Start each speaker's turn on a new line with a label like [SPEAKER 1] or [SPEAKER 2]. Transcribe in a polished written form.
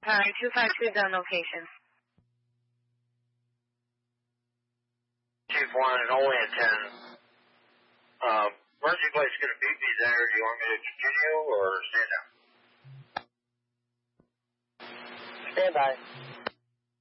[SPEAKER 1] Alright, 252 done location.
[SPEAKER 2] Chief 1 and only a 10. Emergency place going to beat me there. Do you want me to continue or stand down?
[SPEAKER 3] Stand by.